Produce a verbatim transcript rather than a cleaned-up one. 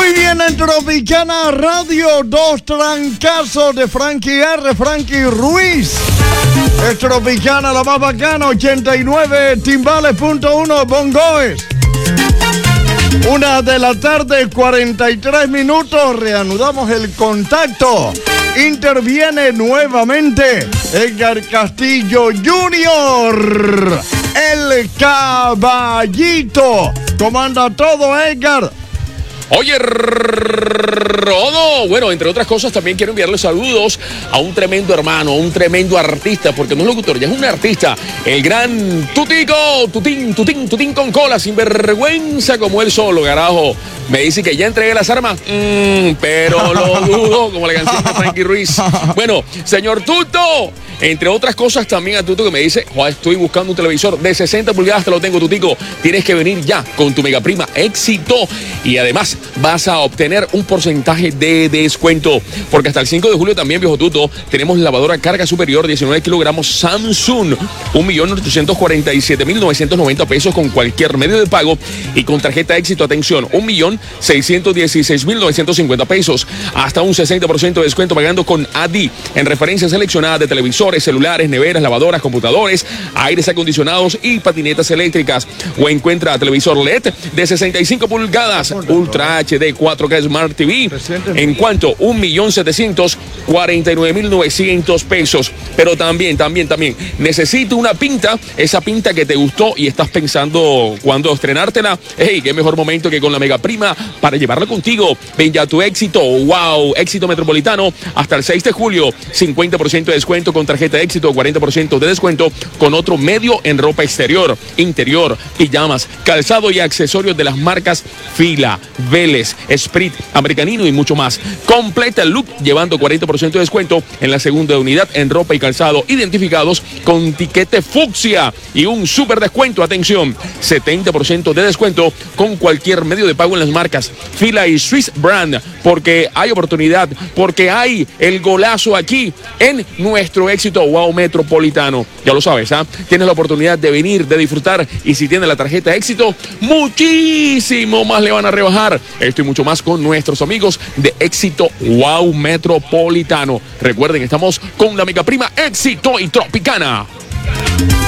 Muy bien, en Tropicana Radio, dos trancazos de Frankie R, Frankie Ruiz. Es Tropicana, la más bacana, ochenta y nueve, timbales punto uno, bongoes. Una de la tarde, cuarenta y tres minutos, reanudamos el contacto. Interviene nuevamente Edgar Castillo junior, el caballito. Comanda todo, Edgar. Oye, Rodo, bueno, entre otras cosas también quiero enviarle saludos a un tremendo hermano, a un tremendo artista, porque no es locutor, ya es un artista, el gran Tutico, Tutín, Tutín, Tutín con cola, sin vergüenza como él solo, carajo. Me dice que ya entregué las armas, mm, pero lo dudo, como la canción de Frankie Ruiz. Bueno, señor Tuto, entre otras cosas también a Tuto que me dice, Juan, estoy buscando un televisor de sesenta pulgadas, te lo tengo, Tutico, tienes que venir ya con tu mega prima éxito y además vas a obtener un porcentaje de descuento, porque hasta el cinco de julio también, viejo Tuto, tenemos lavadora carga superior diecinueve kilogramos Samsung, un millón ochocientos cuarenta y siete mil novecientos noventa pesos con cualquier medio de pago y con tarjeta éxito, atención, un millón seiscientos dieciséis mil novecientos cincuenta pesos, hasta un sesenta por ciento de descuento pagando con A D I en referencias seleccionadas de televisores, celulares, neveras, lavadoras, computadores, aires acondicionados y patinetas eléctricas, o encuentra televisor L E D de sesenta y cinco pulgadas Ultra H D cuatro K Smart T V en cuanto un millón setecientos cuarenta y nueve mil novecientos pesos. Pero también, también, también necesito una pinta, esa pinta que te gustó y estás pensando cuándo estrenártela. Hey, qué mejor momento que con la mega prima para llevarla contigo. Ven ya tu éxito, wow, éxito metropolitano hasta el seis de julio, cincuenta por ciento de descuento con tarjeta de éxito, cuarenta por ciento de descuento con otro medio en ropa exterior, interior, pijamas, calzado y accesorios de las marcas Fila, Vélez, Esprit, Americanino y mucho más. Completa el look llevando cuarenta por ciento de descuento en la segunda unidad en ropa y calzado identificados con tiquete fucsia y un super descuento, atención, setenta por ciento de descuento con cualquier medio de pago en las marcas Fila y Swiss Brand, porque hay oportunidad, porque hay el golazo aquí en nuestro éxito wow metropolitano. Ya lo sabes, ¿ah? ¿eh? Tienes la oportunidad de venir, de disfrutar, y si tienes la tarjeta éxito, muchísimo más le van a rebajar. Esto y mucho más con nuestros amigos de Éxito Wow Metropolitano. Recuerden, estamos con la mega prima Éxito y Tropicana.